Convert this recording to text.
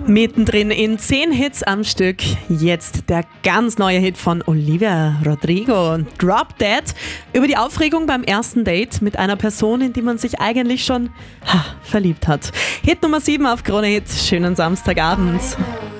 Mittendrin in 10 Hits am Stück. Jetzt der ganz neue Hit von Olivia Rodrigo, Drop Dead, über die Aufregung beim ersten Date mit einer Person, in die man sich eigentlich schon verliebt hat. Hit Nummer 7 auf Krone Hit. Schönen Samstagabend.